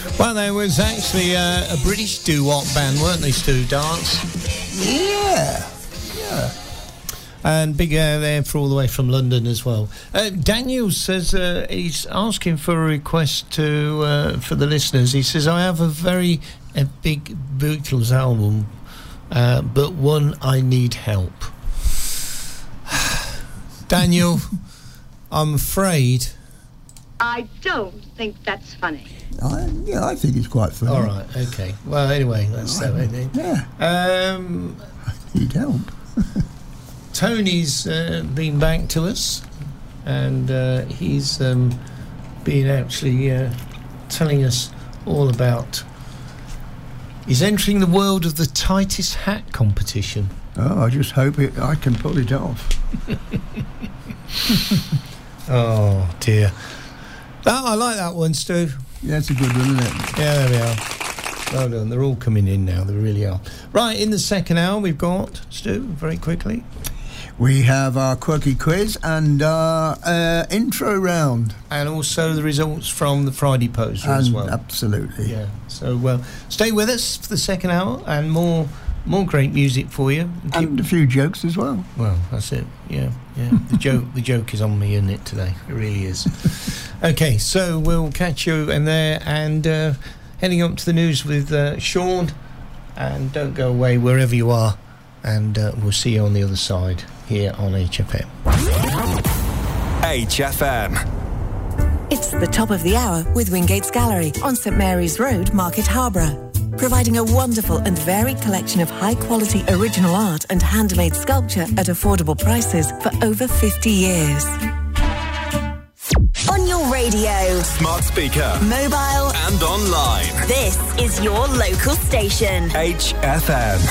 Well, there was actually a British doo-wop band, weren't they, Stu? Dance? Yeah. And big there for all the way from London as well. Daniel says he's asking for a request for the listeners. He says, I have a big Beatles album, but one I need help. Daniel, I'm afraid... I don't think that's funny. I think it's quite funny. All right, okay. Well, anyway, that's that, I think. Yeah. Need help. Tony's been back to us, and he's been actually telling us all about... He's entering the world of the tightest hat competition. Oh, I just hope I can pull it off. Oh, dear. I like that one, Stu. Yeah, it's a good one, isn't it? Yeah, there we are. Well done. They're all coming in now. They really are. Right, in the second hour, we've got, Stu, very quickly. We have our quirky quiz and our intro round. And also the results from the Friday poster as well. Absolutely. Yeah. So, stay with us for the second hour and more great music for you. And a few jokes as well. Well, that's it. Yeah. The joke is on me, isn't it, today? It really is. Okay, so we'll catch you in there and heading up to the news with Sean. And don't go away wherever you are. And we'll see you on the other side here on HFM. HFM. It's the top of the hour with Wingate's Gallery on St Mary's Road, Market Harborough. Providing a wonderful and varied collection of high-quality original art and handmade sculpture at affordable prices for over 50 years. On your radio, Smart speaker, mobile, and online. This is your local station. HFM.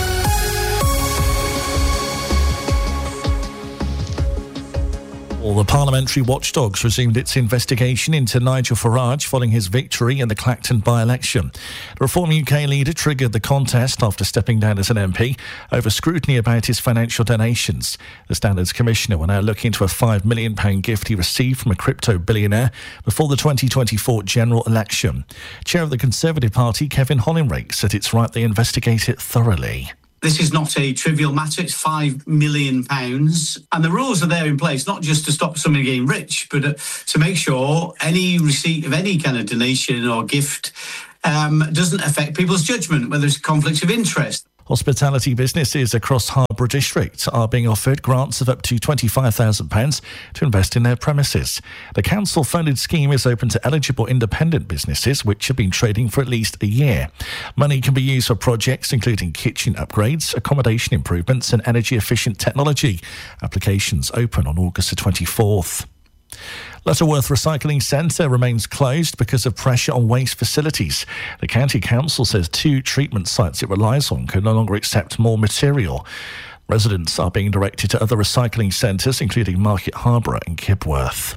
Well, the parliamentary watchdogs resumed its investigation into Nigel Farage following his victory in the Clacton by-election. The Reform UK leader triggered the contest after stepping down as an MP over scrutiny about his financial donations. The Standards Commissioner will now look into a £5 million gift he received from a crypto billionaire before the 2024 general election. Chair of the Conservative Party, Kevin Hollingray, said it's right they investigate it thoroughly. This is not a trivial matter. It's £5 million. And the rules are there in place, not just to stop somebody getting rich, but to make sure any receipt of any kind of donation or gift doesn't affect people's judgment, whether it's conflicts of interest. Hospitality businesses across Harborough District are being offered grants of up to £25,000 to invest in their premises. The council-funded scheme is open to eligible independent businesses which have been trading for at least a year. Money can be used for projects including kitchen upgrades, accommodation improvements and energy-efficient technology. Applications open on August the 24th. Lutterworth Recycling Centre remains closed because of pressure on waste facilities. The County Council says 2 treatment sites it relies on can no longer accept more material. Residents are being directed to other recycling centres, including Market Harborough and Kibworth.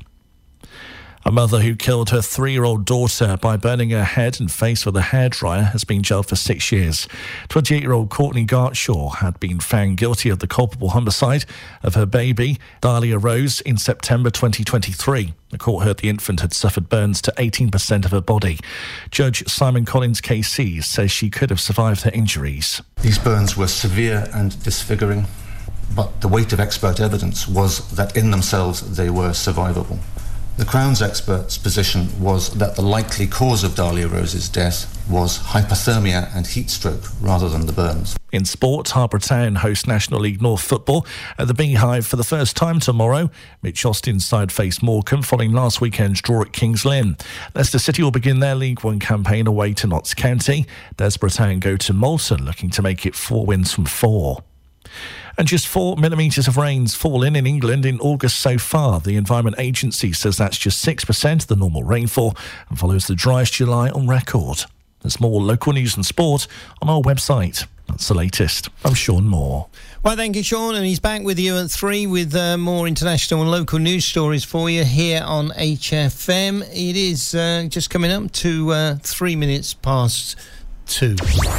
A mother who killed her 3-year-old daughter by burning her head and face with a hairdryer has been jailed for 6 years. 28-year-old Courtney Gartshaw had been found guilty of the culpable homicide of her baby, Dahlia Rose, in September 2023. The court heard the infant had suffered burns to 18% of her body. Judge Simon Collins KC says she could have survived her injuries. These burns were severe and disfiguring, but the weight of expert evidence was that in themselves they were survivable. The Crown's expert's position was that the likely cause of Dahlia Rose's death was hypothermia and heat stroke rather than the burns. In sport, Harborough Town host National League North football at the Beehive for the first time tomorrow. Mitch Austin's side face Morecambe following last weekend's draw at Kings Lynn. Leicester City will begin their League One campaign away to Notts County. Desborough Town go to Moulton, looking to make it 4 wins from 4. And just 4 millimetres of rain's fallen in England in August so far. The Environment Agency says that's just 6% of the normal rainfall and follows the driest July on record. There's more local news and sport on our website. That's the latest. I'm Sean Moore. Well, thank you, Sean, and he's back with you at 3 with more international and local news stories for you here on HFM. It is just coming up to 3 minutes past 2.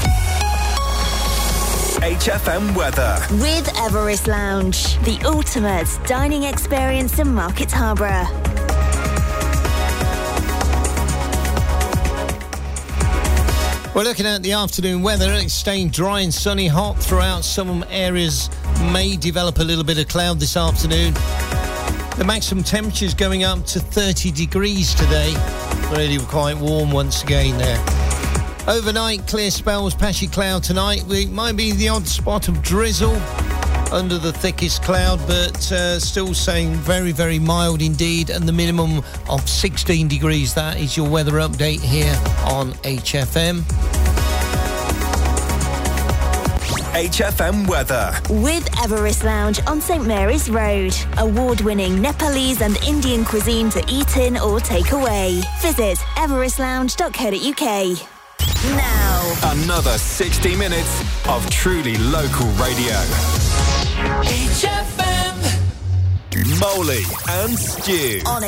HFM weather. With Everest Lounge, the ultimate dining experience in Market Harborough. We're looking at the afternoon weather. It's staying dry and sunny, hot throughout. Some areas may develop a little bit of cloud this afternoon. The maximum temperature is going up to 30 degrees today. Really quite warm once again there. Overnight, clear spells, patchy cloud tonight. It might be the odd spot of drizzle under the thickest cloud, but still saying very, very mild indeed, and the minimum of 16 degrees. That is your weather update here on HFM. HFM weather. With Everest Lounge on St Mary's Road. Award-winning Nepalese and Indian cuisine to eat in or take away. Visit everestlounge.co.uk. Now, Another 60 minutes of truly local radio. HFM. Molly and Stu. on